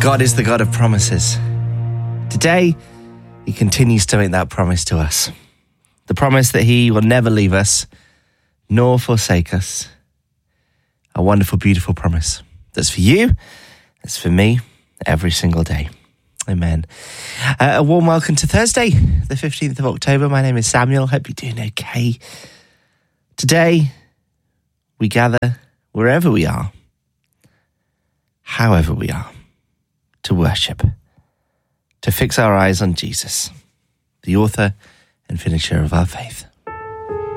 God is the God of promises. Today, he continues to make that promise to us. The promise that he will never leave us, nor forsake us. A wonderful, beautiful promise. That's for you, that's for me, every single day. Amen. A warm welcome to Thursday, the 15th of October. My name is Samuel. Hope you're doing okay. Today, we gather wherever we are, however we are, to worship, to fix our eyes on Jesus, the author and finisher of our faith.